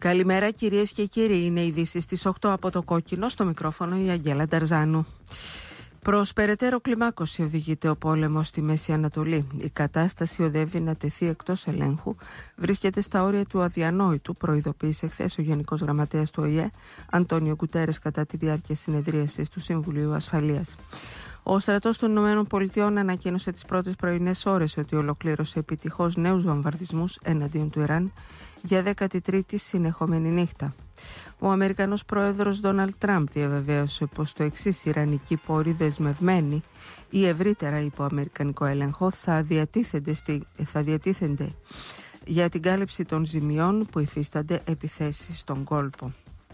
Καλημέρα κυρίες και κύριοι, είναι οι ειδήσεις στις 8 από το Κόκκινο, στο μικρόφωνο η Αγγέλα Νταρζάνου. Προς περαιτέρω κλιμάκωση οδηγείται ο πόλεμος στη Μέση Ανατολή. Η κατάσταση οδεύει να τεθεί εκτός ελέγχου. Βρίσκεται στα όρια του αδιανόητου, προειδοποίησε χθες ο Γενικός Γραμματέας του ΟΗΕ, Αντώνιο Γκουτέρες, κατά τη διάρκεια συνεδρίασης του Συμβουλίου Ασφαλείας. Ο στρατός των ΗΠΑ ανακοίνωσε τις πρώτες πρωινές ώρες ότι ολοκλήρωσε επιτυχώς νέους βομβαρδισμούς εναντίον του Ιράν για 13η συνεχόμενη νύχτα. Ο Αμερικανός πρόεδρος Ντόναλντ Τραμπ διαβεβαίωσε πως το εξής: ιρανικοί πόροι δεσμευμένοι ή ευρύτερα υπό αμερικανικό έλεγχο θα διατίθενται για την κάλυψη των ζημιών που υφίστανται επιθέσεις στον κόλπο.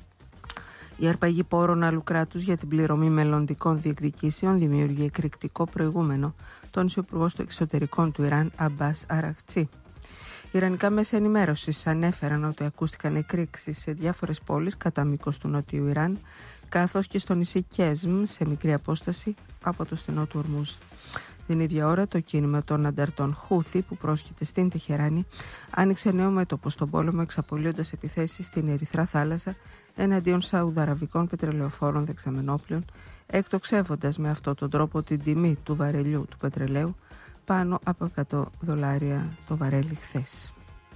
Η αρπαγή πόρων άλλου κράτους για την πληρωμή μελλοντικών διεκδικήσεων δημιουργεί εκρηκτικό προηγούμενο, τόνισε ο Υπουργός των Εξωτερικών του Ιράν, Αμπάς Αρακτσί. Ιρανικά μέσα ενημέρωσης ανέφεραν ότι ακούστηκαν εκρήξεις σε διάφορες πόλεις κατά μήκος του νότιου Ιράν, καθώς και στο νησί Κέσμ, σε μικρή απόσταση από το στενό του Ορμούζ. Την ίδια ώρα, το κίνημα των ανταρτών Χούθη, που πρόσχεται στην Τεχεράνη, άνοιξε νέο μέτωπο στον πόλεμο, εξαπολύοντας επιθέσεις στην Ερυθρά Θάλασσα εναντίον σαουδαραβικών πετρελαιοφόρων δεξαμενόπλων, εκτοξεύοντας με αυτόν τον τρόπο την τιμή του βαρελιού του πετρελαίου πάνω από $100 το βαρέλι χθες.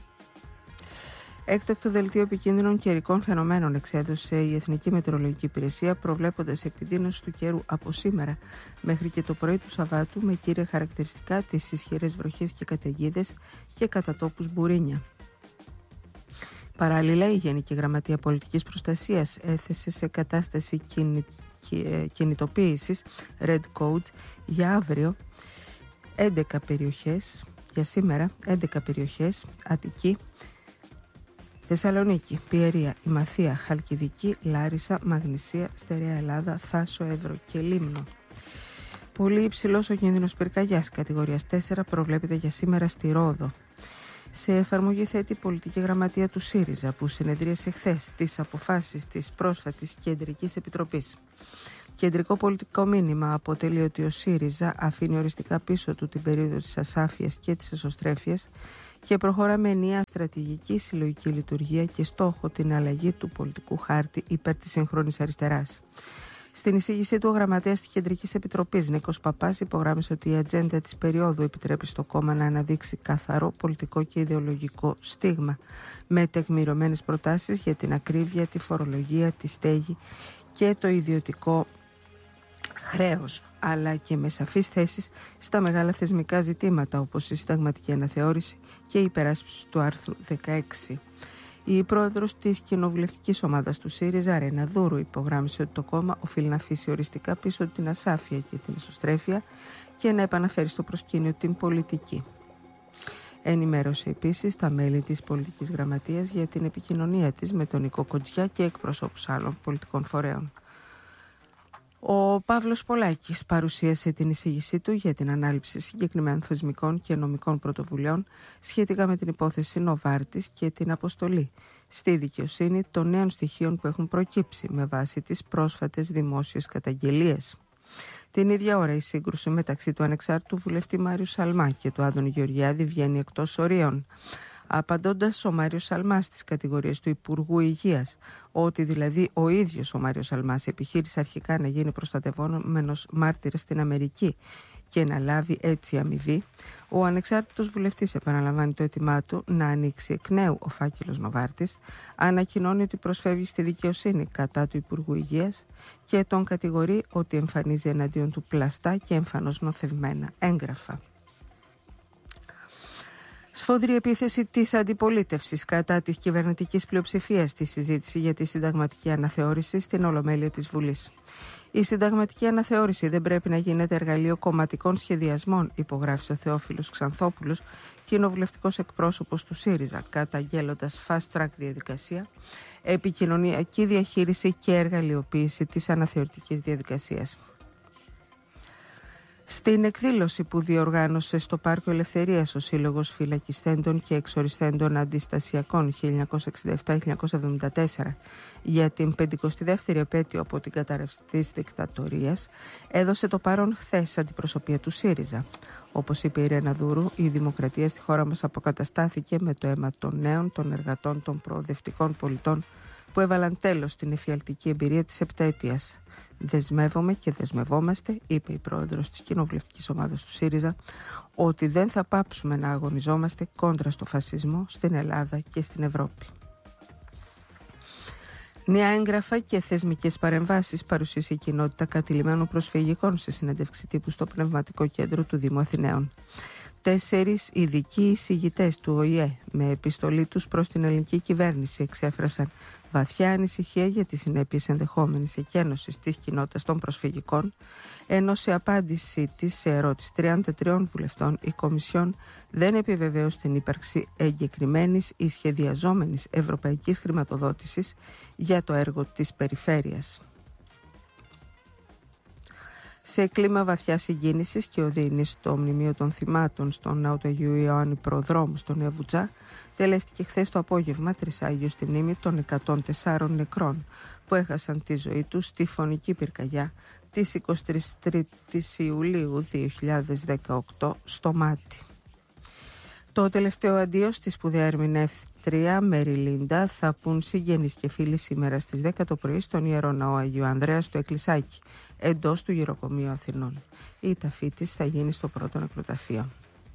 Έκτακτο δελτίο επικίνδυνων καιρικών φαινομένων εξέδωσε η Εθνική Μετεωρολογική Υπηρεσία, προβλέποντας επιδείνωση του καιρού από σήμερα μέχρι και το πρωί του Σαββάτου, με κύρια χαρακτηριστικά τις ισχυρές βροχές και καταιγίδες και κατά τόπους μπουρίνια. Παράλληλα, η Γενική Γραμματεία Πολιτικής Προστασίας έθεσε σε κατάσταση κινητοποίησης Red Code για αύριο 11 περιοχές, για σήμερα 11 περιοχές: Αττική, Θεσσαλονίκη, Πιερία, Ημαθία, Χαλκιδική, Λάρισα, Μαγνησία, Στερεά Ελλάδα, Θάσο, Εύρο και Λίμνο. Πολύ υψηλός ο κίνδυνος πυρκαγιάς κατηγορίας 4 προβλέπεται για σήμερα στη Ρόδο. Σε εφαρμογή θέτει η Πολιτική Γραμματεία του ΣΥΡΙΖΑ, που συνεδρίασε χθες τις αποφάσεις της πρόσφατης Κεντρικής Επιτροπής. Κεντρικό πολιτικό μήνυμα αποτελεί ότι ο ΣΥΡΙΖΑ αφήνει οριστικά πίσω του την περίοδο της ασάφειας και της εσωστρέφειας και προχωρά με ενιαία στρατηγική συλλογική λειτουργία και στόχο την αλλαγή του πολιτικού χάρτη υπέρ της σύγχρονης αριστεράς. Στην εισήγησή του, ο γραμματέας της Κεντρικής Επιτροπής, Νίκος Παπάς, υπογράμμισε ότι η ατζέντα της περίοδου επιτρέπει στο κόμμα να αναδείξει καθαρό πολιτικό και ιδεολογικό στίγμα, με τεκμηριωμένες προτάσεις για την ακρίβεια, τη φορολογία, τη στέγη και το ιδιωτικό χρέος, αλλά και με σαφείς θέσεις στα μεγάλα θεσμικά ζητήματα, όπως η συνταγματική αναθεώρηση και η υπεράσπιση του άρθρου 16. Η πρόεδρος της κοινοβουλευτικής ομάδας του ΣΥΡΙΖΑ, Ρένα Δούρου, υπογράμμισε ότι το κόμμα οφείλει να αφήσει οριστικά πίσω την ασάφεια και την εσωστρέφεια και να επαναφέρει στο προσκήνιο την πολιτική. Ενημέρωσε επίσης τα μέλη της πολιτικής γραμματείας για την επικοινωνία της με τον Νικό Κοντζιά και εκπροσώπους άλλων πολιτικών φορέων. Ο Παύλος Πολάκης παρουσίασε την εισήγησή του για την ανάληψη συγκεκριμένων θεσμικών και νομικών πρωτοβουλειών σχετικά με την υπόθεση Νοβάρτης και την αποστολή στη δικαιοσύνη των νέων στοιχείων που έχουν προκύψει με βάση τις πρόσφατες δημόσιες καταγγελίες. Την ίδια ώρα, η σύγκρουση μεταξύ του ανεξάρτητου βουλευτή Μάριου Σαλμά και του Άδωνη Γεωργιάδη βγαίνει εκτός ορίων. Απαντώντας ο Μάριος Σαλμάς στις κατηγορίες του Υπουργού Υγείας, ότι δηλαδή ο ίδιος ο Μάριος Σαλμάς επιχείρησε αρχικά να γίνει προστατευόμενος μάρτυρας στην Αμερική και να λάβει έτσι αμοιβή, ο ανεξάρτητος βουλευτής επαναλαμβάνει το αίτημά του να ανοίξει εκ νέου ο φάκελος Νοβάρτης, ανακοινώνει ότι προσφεύγει στη δικαιοσύνη κατά του Υπουργού Υγείας και τον κατηγορεί ότι εμφανίζει εναντίον του πλαστά και εμφανώς νοθευμένα έγγραφα. Σφόδρη επίθεση της αντιπολίτευσης κατά της κυβερνητικής πλειοψηφίας στη συζήτηση για τη συνταγματική αναθεώρηση στην Ολομέλεια της Βουλής. Η συνταγματική αναθεώρηση δεν πρέπει να γίνεται εργαλείο κομματικών σχεδιασμών, υπογράφησε ο Θεόφιλος Ξανθόπουλος, κοινοβουλευτικός εκπρόσωπος του ΣΥΡΙΖΑ, καταγγέλλοντας fast-track διαδικασία, επικοινωνιακή διαχείριση και εργαλειοποίηση της αναθεωρητικής διαδικασίας. Στην εκδήλωση που διοργάνωσε στο Πάρκο Ελευθερίας ο Σύλλογος Φυλακισθέντων και Εξοριστέντων Αντιστασιακών 1967-1974 για την 52η επέτειο από την κατάρρευση της δικτατορίας, έδωσε το παρόν χθες αντιπροσωπεία του ΣΥΡΙΖΑ. Όπως είπε η Ρένα Δούρου, η δημοκρατία στη χώρα μας αποκαταστάθηκε με το αίμα των νέων, των εργατών, των προοδευτικών πολιτών που έβαλαν τέλος στην εφιαλτική εμπειρία της επταετίας. Δεσμεύομαι και δεσμευόμαστε, είπε η πρόεδρος της κοινοβουλευτικής ομάδας του ΣΥΡΙΖΑ, ότι δεν θα πάψουμε να αγωνιζόμαστε κόντρα στο φασισμό στην Ελλάδα και στην Ευρώπη. Νέα έγγραφα και θεσμικές παρεμβάσεις παρουσίασε η κοινότητα κατηλημένων προσφυγικών σε συνέντευξη τύπου στο Πνευματικό Κέντρο του Δήμου Αθηναίων. 4 ειδικοί εισηγητές του ΟΗΕ με επιστολή τους προς την ελληνική κυβέρνηση εξέφρασαν βαθιά ανησυχία για τις συνέπειες ενδεχόμενης εκένωσης της κοινότητας των προσφυγικών, ενώ σε απάντησή της σε ερώτηση 33 βουλευτών η Κομισιόν δεν επιβεβαίωσε την ύπαρξη εγκεκριμένης ή σχεδιαζόμενης ευρωπαϊκής χρηματοδότησης για το έργο της περιφέρειας. Σε κλίμα βαθιά συγκίνησης και οδύνης στο μνημείο των θυμάτων στον ναό του Αγίου Ιωάννη Προδρόμου στο Νέο Βουτζά, τελέστηκε χθες το απόγευμα τρισάγιο στη μνήμη των 104 νεκρών που έχασαν τη ζωή τους στη φωνική πυρκαγιά της 23ης Ιουλίου 2018 στο Μάτι. Το τελευταίο αντίο στη σπουδαία ερμηνεύτρια Μέρι Λίντα θα πουν συγγενείς και φίλοι σήμερα στις 10 το πρωί στον Ιερό Ναό Αγίου Ανδρέα στο Εκκλησάκι, εντός του Γυροκομείου Αθηνών. Η ταφή της θα γίνει στο πρώτο νεκροταφείο.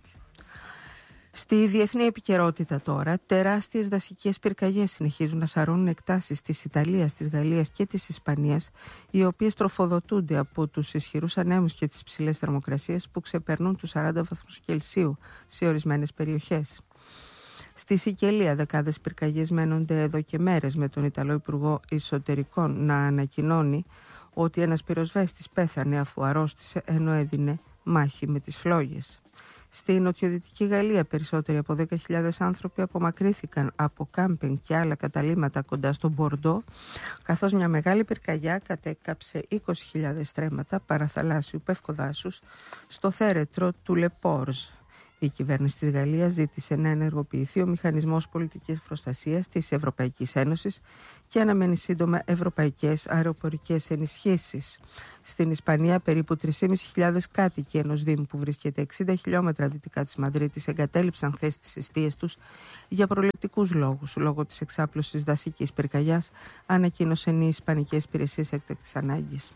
Στη διεθνή επικαιρότητα τώρα, τεράστιες δασικές πυρκαγιές συνεχίζουν να σαρώνουν εκτάσεις της Ιταλίας, της Γαλλίας και της Ισπανίας, οι οποίες τροφοδοτούνται από τους ισχυρούς ανέμους και τις ψηλές θερμοκρασίες που ξεπερνούν τους 40 βαθμούς Κελσίου σε ορισμένες περιοχές. Στη Σικελία, δεκάδες πυρκαγιές μένονται εδώ και μέρες, με τον Ιταλό Υπουργό Εσωτερικών να ανακοινώνει ότι ένας πυροσβέστης πέθανε αφού αρρώστησε ενώ έδινε μάχη με τις φλόγες. Στη νοτιοδυτική Γαλλία, περισσότεροι από 10.000 άνθρωποι απομακρύθηκαν από κάμπινγκ και άλλα καταλύματα κοντά στο Μπορντό, καθώς μια μεγάλη πυρκαγιά κατέκαψε 20.000 στρέμματα παραθαλάσσιου πευκοδάσους στο θέρετρο του Λεπόρζ. Η κυβέρνηση της Γαλλίας ζήτησε να ενεργοποιηθεί ο μηχανισμός πολιτικής προστασίας της Ευρωπαϊκής Ένωσης και αναμένει σύντομα ευρωπαϊκές αεροπορικές ενισχύσεις. Στην Ισπανία, περίπου 3.500 κάτοικοι ενός δήμου που βρίσκεται 60 χιλιόμετρα δυτικά της Μαδρίτης εγκατέλειψαν χθες τις εστίες τους για προληπτικούς λόγους. Λόγω της εξάπλωσης δασικής πυρκαγιάς, ανακοίνωσαν οι Ισπανικές Υπηρεσίες Έκτακτης Ανάγκης.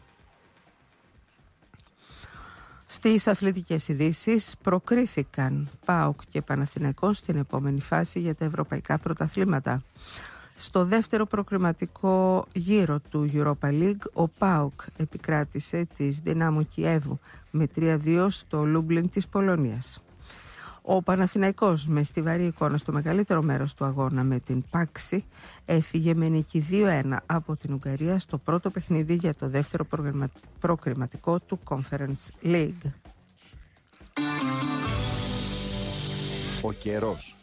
Στις αθλητικές ειδήσεις, προκρίθηκαν ΠΑΟΚ και Παναθηναϊκός στην επόμενη φάση για τα ευρωπαϊκά πρωταθλήματα. Στο δεύτερο προκριματικό γύρο του Europa League, ο ΠΑΟΚ επικράτησε της Δυνάμο Κιέβου με 3-2 στο Λούμπλιν της Πολωνίας. Ο Παναθηναϊκός, με στιβαρή εικόνα στο μεγαλύτερο μέρος του αγώνα με την Πάξη, έφυγε με νίκη 2-1 από την Ουγγαρία στο πρώτο παιχνίδι για το δεύτερο προκριματικό του Conference League. Ο καιρός.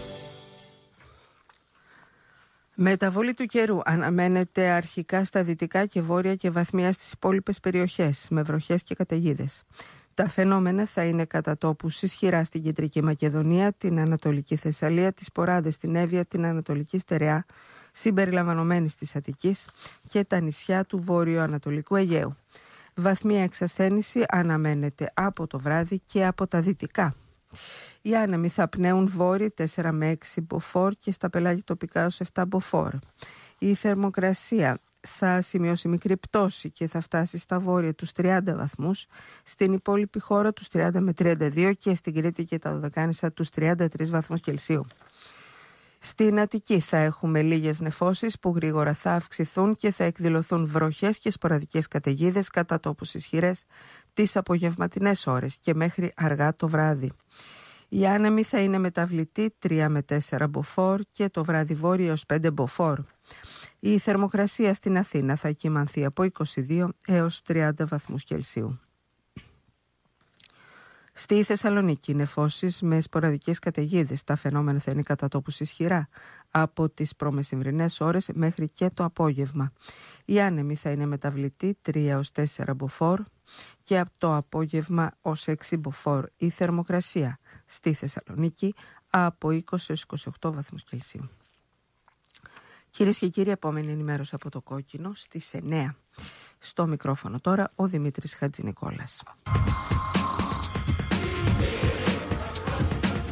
Μεταβολή του καιρού αναμένεται αρχικά στα δυτικά και βόρεια και βαθμία στις υπόλοιπες περιοχές, με βροχές και καταιγίδες. Τα φαινόμενα θα είναι κατά τόπους ισχυρά στην Κεντρική Μακεδονία, την Ανατολική Θεσσαλία, τις Ποράδες, την Εύβοια, την Ανατολική Στερεά, συμπεριλαμβανομένης της Αττικής και τα νησιά του Βόρειο-Ανατολικού Αιγαίου. Βαθμία εξασθένηση αναμένεται από το βράδυ και από τα δυτικά. Οι άνεμοι θα πνέουν βόρειοι 4 με 6 μποφόρ και στα πελάγια τοπικά ως 7 μποφόρ. Η θερμοκρασία θα σημειώσει μικρή πτώση και θα φτάσει στα βόρεια τους 30 βαθμούς, στην υπόλοιπη χώρα τους 30 με 32 και στην Κρήτη και τα Δωδεκάνησα τους 33 βαθμούς Κελσίου. Στην Αττική θα έχουμε λίγες νεφώσεις που γρήγορα θα αυξηθούν και θα εκδηλωθούν βροχές και σποραδικές καταιγίδες κατά τόπους ισχυρές τις απογευματινές ώρες και μέχρι αργά το βράδυ. Οι άνεμοι θα είναι μεταβλητοί 3 με 4 μποφόρ και το βράδυ βόρειο έως 5 μποφόρ. Η θερμοκρασία στην Αθήνα θα κυμανθεί από 22 έως 30 βαθμούς Κελσίου. Στη Θεσσαλονίκη, νεφώσεις με σποραδικές καταιγίδες. Τα φαινόμενα θα είναι κατά τόπους ισχυρά από τις προμεσημβρινές ώρες μέχρι και το απόγευμα. Η άνεμη θα είναι μεταβλητή 3 έως 4 μποφόρ και από το απόγευμα ως 6 μποφόρ. Η θερμοκρασία στη Θεσσαλονίκη από 20 έως 28 βαθμούς Κελσίου. Κυρίες και κύριοι, επόμενη ενημέρωση από το Κόκκινο στις 9. Στο μικρόφωνο τώρα ο Δημήτρης Χατζηνικόλας.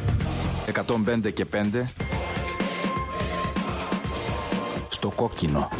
105 και 5 στο Κόκκινο.